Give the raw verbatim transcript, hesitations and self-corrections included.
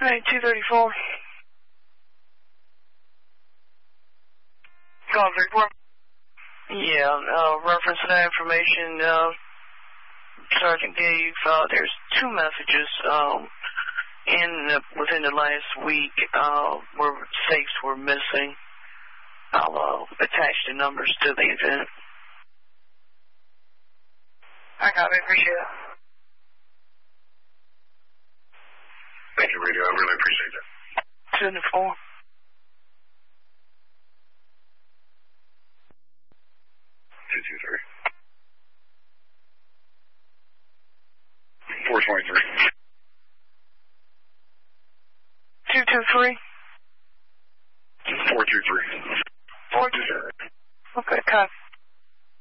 Alright, two thirty-four. Call three four. Yeah, uh, reference to that information, uh, Sergeant gave, uh, there's two messages, um, in the, within the last week, uh, where safes were missing. I'll, uh, attach the numbers to the event. I copy, appreciate it. Thank you, Radio. I really appreciate that. Two and four. Two two three. Four twenty three. Two two three.